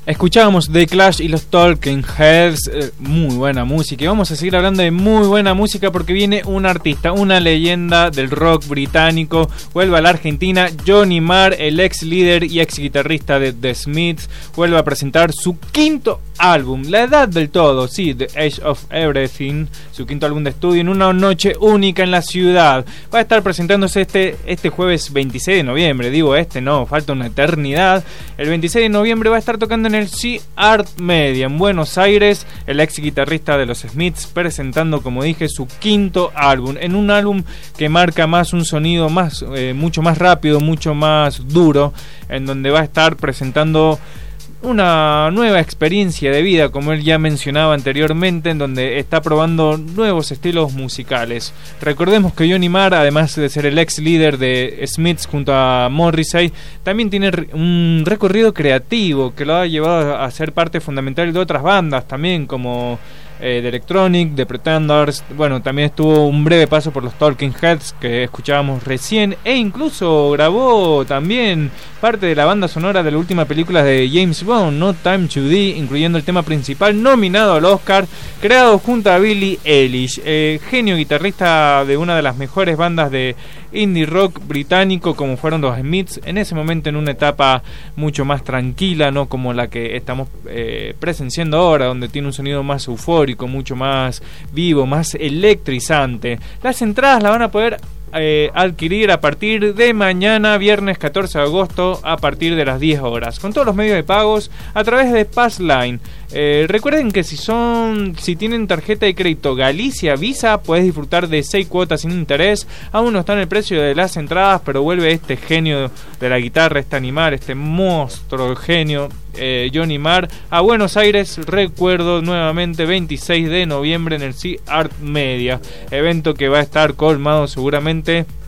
Escuchábamos The Clash y los Talking Heads, muy buena música. Y vamos a seguir hablando de muy buena música porque viene un artista, una leyenda del rock británico. Vuelve a la Argentina, Johnny Marr, el ex líder y ex guitarrista de The Smiths. Vuelve a presentar su quinto álbum, La Edad del Todo, sí, The Age of Everything, su quinto álbum de estudio en una noche única en la ciudad. Va a estar presentándose este jueves 26 de noviembre, digo no, falta una eternidad. El 26 de noviembre va a estar tocando en el Sea Art Media en Buenos Aires, el ex guitarrista de los Smiths presentando, como dije, su quinto álbum, en un álbum que marca más un sonido más mucho más rápido, mucho más duro, en donde va a estar presentando una nueva experiencia de vida, como él ya mencionaba anteriormente, en donde está probando nuevos estilos musicales. Recordemos que Johnny Marr, además de ser el ex líder de Smiths junto a Morrissey, también tiene un recorrido creativo que lo ha llevado a ser parte fundamental de otras bandas también, como The Electronic, The Pretenders. Bueno, también estuvo un breve paso por los Talking Heads que escuchábamos recién, e incluso grabó también parte de la banda sonora de la última película de James Bond, No Time to Die, incluyendo el tema principal nominado al Oscar, creado junto a Billie Eilish, genio guitarrista de una de las mejores bandas de indie rock británico como fueron los Smiths, en ese momento en una etapa mucho más tranquila, no como la que estamos presenciando ahora, donde tiene un sonido más eufórico, mucho más vivo, más electrizante. Las entradas las van a poder adquirir a partir de mañana, viernes 14 de agosto, a partir de las 10 horas, con todos los medios de pagos a través de Passline. Recuerden que si tienen tarjeta de crédito Galicia Visa, puedes disfrutar de 6 cuotas sin interés. Aún no está en el precio de las entradas, pero vuelve este genio de la guitarra, este animal, este monstruo genio, Johnny Marr, a Buenos Aires. Recuerdo nuevamente, 26 de noviembre en el Sea Art Media, evento que va a estar colmado seguramente